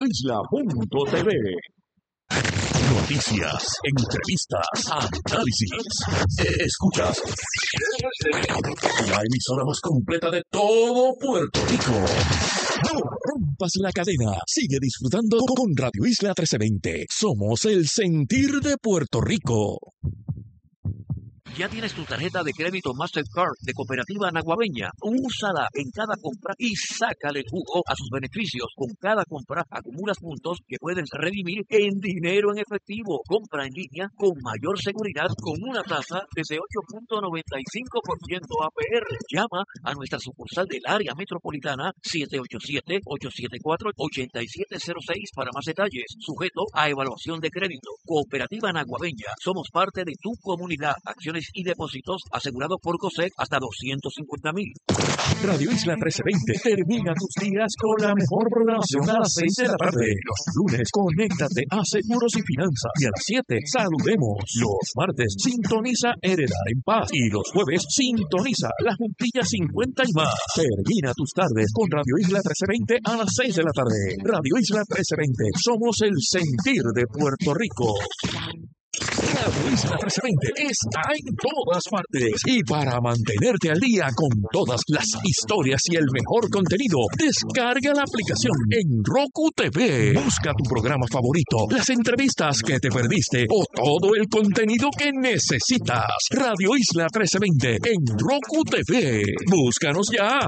radioisla.tv. Noticias, entrevistas, análisis. Escuchas la emisora más completa de todo Puerto Rico. No rompas la cadena. Sigue disfrutando con Radio Isla 1320. Somos el sentir de Puerto Rico. ¿Ya tienes tu tarjeta de crédito Mastercard de Cooperativa Naguabeña? Úsala en cada compra y sácale jugo a sus beneficios. Con cada compra acumulas puntos que puedes redimir en dinero en efectivo. Compra en línea con mayor seguridad con una tasa desde 8.95% APR. Llama a nuestra sucursal del área metropolitana 787-874-8706 para más detalles. Sujeto a evaluación de crédito. Cooperativa Naguabeña. Somos parte de tu comunidad. Acciones y depósitos asegurados por COSEC hasta $250,000. Radio Isla 1320 termina tus días con la mejor programación a las 6 de la tarde. Los lunes, conéctate a Seguros y Finanzas. Y a las 7, saludemos. Los martes, sintoniza Heredar en Paz. Y los jueves, sintoniza La Juntilla 50 y más. Termina tus tardes con Radio Isla 1320 a las 6 de la tarde. Radio Isla 1320. Somos el sentir de Puerto Rico. Radio Isla 1320 está en todas partes. Y para mantenerte al día con todas las historias y el mejor contenido, descarga la aplicación en Roku TV. Busca tu programa favorito, las entrevistas que te perdiste o todo el contenido que necesitas. Radio Isla 1320 en Roku TV. Búscanos ya.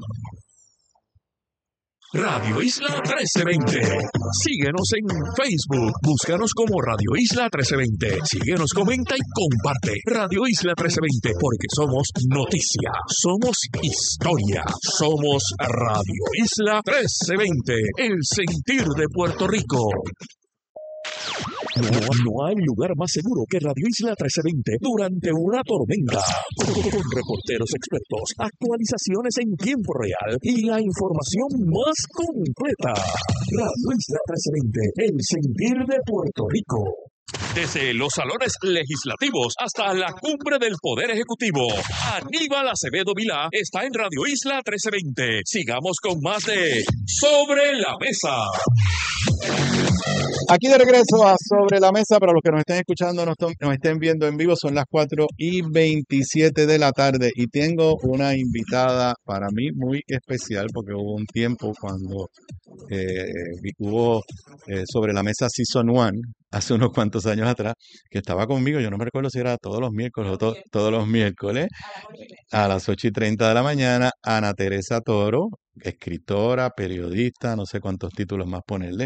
Radio Isla 1320. Síguenos en Facebook. Búscanos como Radio Isla 1320. Síguenos, comenta y comparte. Radio Isla 1320, porque somos noticia, somos historia, somos Radio Isla 1320, el sentir de Puerto Rico. No hay lugar más seguro que Radio Isla 1320 durante una tormenta. Con reporteros expertos, actualizaciones en tiempo real y la información más completa. Radio Isla 1320, el sentir de Puerto Rico. Desde los salones legislativos hasta la cumbre del Poder Ejecutivo, Aníbal Acevedo Vilá está en Radio Isla 1320. Sigamos con más de Sobre la Mesa. Aquí de regreso a Sobre la Mesa. Para los que nos estén escuchando, nos estén viendo en vivo, son las 4:27 de la tarde y tengo una invitada para mí muy especial, porque hubo un tiempo cuando hubo Sobre la Mesa Season 1, hace unos cuantos años atrás, que estaba conmigo. Yo no me recuerdo si era todos los miércoles o todos los miércoles a las 8:30 de la mañana. Ana Teresa Toro, escritora, periodista, no sé cuántos títulos más ponerle.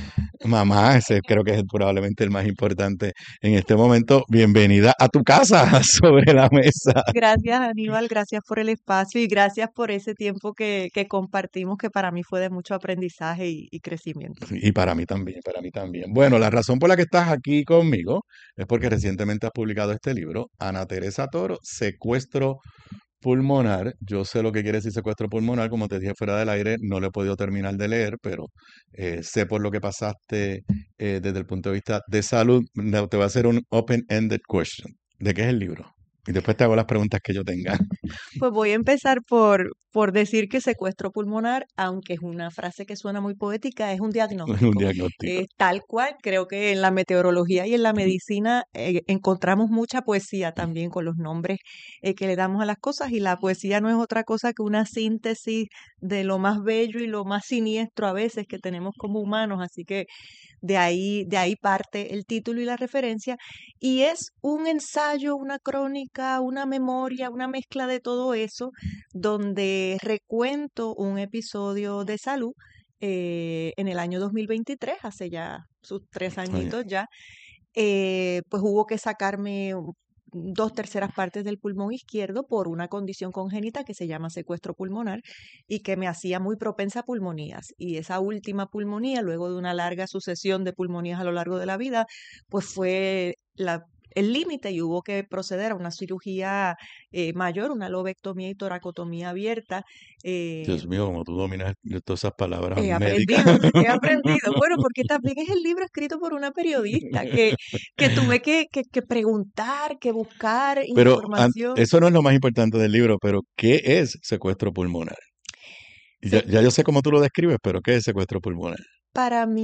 Mamá, ese creo que es probablemente el más importante en este momento. Bienvenida a tu casa, Sobre la Mesa. Gracias, Aníbal, gracias por el espacio y gracias por ese tiempo que compartimos, que para mí fue de mucho aprendizaje y crecimiento. Y para mí también, para mí también. Bueno, la razón por la que estás aquí conmigo es porque recientemente has publicado este libro, Ana Teresa Toro, Secuestro Pulmonar. Yo sé lo que quiere decir secuestro pulmonar, como te dije fuera del aire, no lo he podido terminar de leer, pero sé por lo que pasaste desde el punto de vista de salud. No, te voy a hacer un open-ended question. ¿De qué es el libro? Y después te hago las preguntas que yo tenga. Pues voy a empezar por decir que secuestro pulmonar, aunque es una frase que suena muy poética, es un diagnóstico. Un diagnóstico. Tal cual, creo que en la meteorología y en la medicina encontramos mucha poesía también con los nombres que le damos a las cosas, y la poesía no es otra cosa que una síntesis de lo más bello y lo más siniestro a veces que tenemos como humanos, así que de ahí parte el título y la referencia, y es un ensayo, una crónica, una memoria, una mezcla de todo eso, donde recuento un episodio de salud en el año 2023, hace ya sus 3 añitos ya. Pues hubo que sacarme 2/3 partes del pulmón izquierdo por una condición congénita que se llama secuestro pulmonar y que me hacía muy propensa a pulmonías. Y esa última pulmonía, luego de una larga sucesión de pulmonías a lo largo de la vida, pues fue el límite y hubo que proceder a una cirugía mayor, una lobectomía y toracotomía abierta. Dios mío, como tú dominas todas esas palabras He médicas. aprendido. Bueno, porque también es el libro escrito por una periodista que tuve que preguntar, que buscar Pero información. eso no es lo más importante del libro, pero ¿qué es secuestro pulmonar? Ya yo sé cómo tú lo describes, pero ¿qué es secuestro pulmonar? Para mí